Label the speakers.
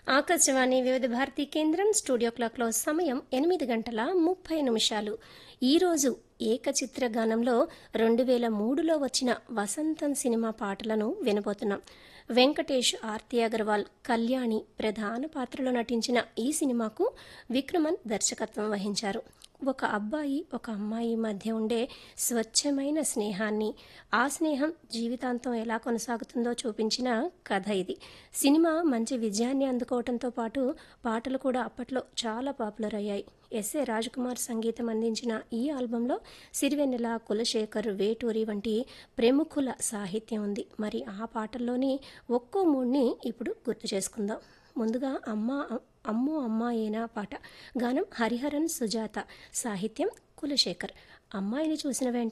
Speaker 1: ఆకాశవాణి వివిధ భారతి కేంద్రం స్టూడియో క్లాక్లో సమయం 8 గంటల 30 నిమిషాలు. ఈరోజు ఏకచిత్ర గానంలో 2003లో వచ్చిన వసంతం సినిమా పాటలను వినబోతున్నాం. వెంకటేష్, ఆర్తి అగర్వాల్, కళ్యాణి ప్రధాన పాత్రలో నటించిన ఈ సినిమాకు విక్రమన్ దర్శకత్వం వహించారు. ఒక అబ్బాయి ఒక అమ్మాయి మధ్య ఉండే స్వచ్ఛమైన స్నేహాన్ని, ఆ స్నేహం జీవితాంతం ఎలా కొనసాగుతుందో చూపించిన కథ ఇది. సినిమా మంచి విజయాన్ని అందుకోవడంతో పాటు పాటలు కూడా అప్పట్లో చాలా పాపులర్ అయ్యాయి. ఎస్ఏ రాజ్కుమార్ సంగీతం అందించిన ఈ ఆల్బంలో సిరివెన్నెల, కులశేఖర్, వేటూరి వంటి ప్రముఖుల సాహిత్యం ఉంది. మరి ఆ పాటల్లోని ఒక్కో మూడ్ని ఇప్పుడు గుర్తు చేసుకుందాం. ముందుగా అమ్మో అమ్మాయేనా పాట. గానం హరిహరన్, సుజాత. సాహిత్యం కులశేఖర్. అమ్మాయిని చూసిన వెంటనే